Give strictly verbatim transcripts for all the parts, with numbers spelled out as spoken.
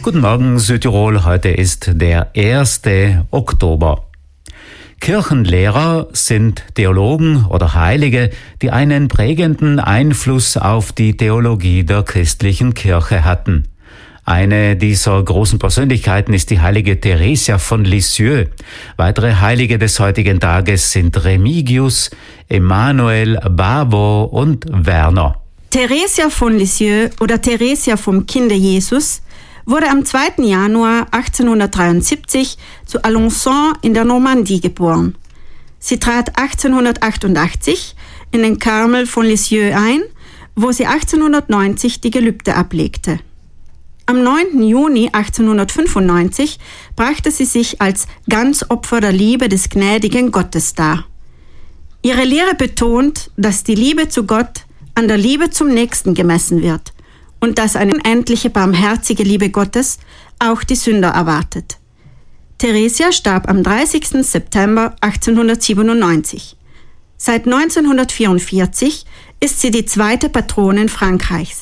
Guten Morgen Südtirol, heute ist der erste Oktober. Kirchenlehrer sind Theologen oder Heilige, die einen prägenden Einfluss auf die Theologie der christlichen Kirche hatten. Eine dieser großen Persönlichkeiten ist die heilige Theresia von Lisieux. Weitere Heilige des heutigen Tages sind Remigius, Emmanuel, Bavo und Werner. Theresia von Lisieux oder Theresia vom Kinde Jesus wurde am zweiten Januar achtzehnhundertdreiundsiebzig zu Alençon in der Normandie geboren. Sie trat achtzehnhundertachtundachtzig in den Karmel von Lisieux ein, wo sie achtzehnhundertneunzig die Gelübde ablegte. Am neunten Juni achtzehnhundertfünfundneunzig brachte sie sich als Ganzopfer der Liebe des gnädigen Gottes dar. Ihre Lehre betont, dass die Liebe zu Gott an der Liebe zum Nächsten gemessen wird und dass eine unendliche barmherzige Liebe Gottes auch die Sünder erwartet. Theresia starb am dreißigsten September achtzehnhundertsiebenundneunzig. Seit neunzehnhundertvierundvierzig ist sie die zweite Patronin Frankreichs.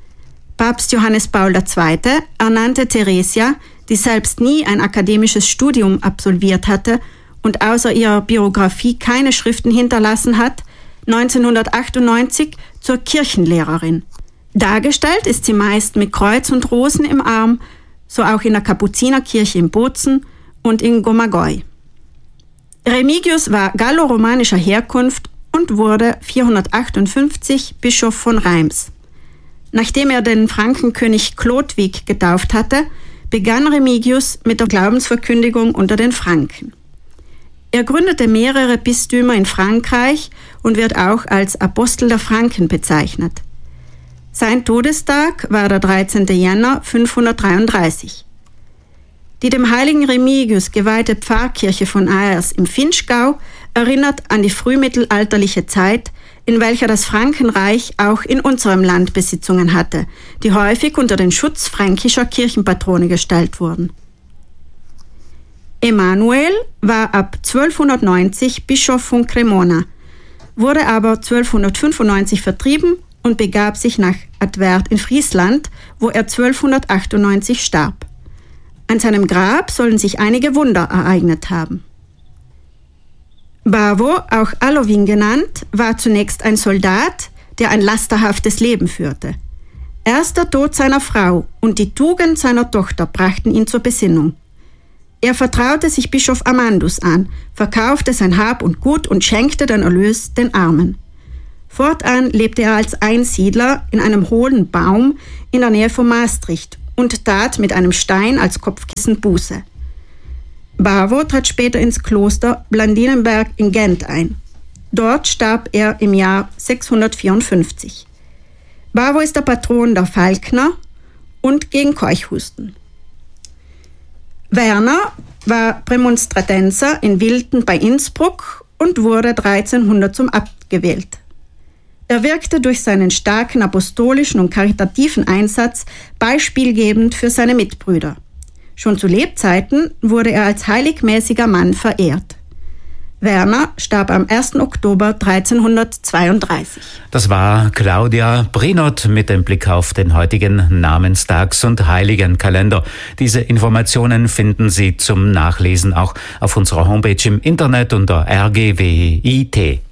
Papst Johannes Paul der Zweite ernannte Theresia, die selbst nie ein akademisches Studium absolviert hatte und außer ihrer Biografie keine Schriften hinterlassen hat, neunzehnhundertachtundneunzig zur Kirchenlehrerin. Dargestellt ist sie meist mit Kreuz und Rosen im Arm, so auch in der Kapuzinerkirche in Bozen und in Gomagoi. Remigius war galloromanischer Herkunft und wurde vierhundertachtundfünfzig Bischof von Reims. Nachdem er den Frankenkönig Chlodwig getauft hatte, begann Remigius mit der Glaubensverkündigung unter den Franken. Er gründete mehrere Bistümer in Frankreich und wird auch als Apostel der Franken bezeichnet. Sein Todestag war der dreizehnten Jänner fünfhundertdreiunddreißig. Die dem heiligen Remigius geweihte Pfarrkirche von Aers im Vinschgau erinnert an die frühmittelalterliche Zeit, in welcher das Frankenreich auch in unserem Land Besitzungen hatte, die häufig unter den Schutz fränkischer Kirchenpatrone gestellt wurden. Emmanuel war ab zwölfhundertneunzig Bischof von Cremona, wurde aber zwölfhundertfünfundneunzig vertrieben und begab sich nach Advert in Friesland, wo er zwölfhundertachtundneunzig starb. An seinem Grab sollen sich einige Wunder ereignet haben. Bavo, auch Alowin genannt, war zunächst ein Soldat, der ein lasterhaftes Leben führte. Erst der Tod seiner Frau und die Tugend seiner Tochter brachten ihn zur Besinnung. Er vertraute sich Bischof Amandus an, verkaufte sein Hab und Gut und schenkte den Erlös den Armen. Fortan lebte er als Einsiedler in einem hohlen Baum in der Nähe von Maastricht und tat mit einem Stein als Kopfkissen Buße. Bavo trat später ins Kloster Blandinenberg in Gent ein. Dort starb er im Jahr sechshundertvierundfünfzig. Bavo ist der Patron der Falkner und gegen Keuchhusten. Werner war Prämonstratenser in Wilten bei Innsbruck und wurde dreizehnhundert zum Abt gewählt. Er wirkte durch seinen starken apostolischen und karitativen Einsatz beispielgebend für seine Mitbrüder. Schon zu Lebzeiten wurde er als heiligmäßiger Mann verehrt. Werner starb am ersten Oktober dreizehnhundertzweiunddreißig. Das war Claudia Brinot mit dem Blick auf den heutigen Namenstags- und Heiligenkalender. Diese Informationen finden Sie zum Nachlesen auch auf unserer Homepage im Internet unter r g w i t.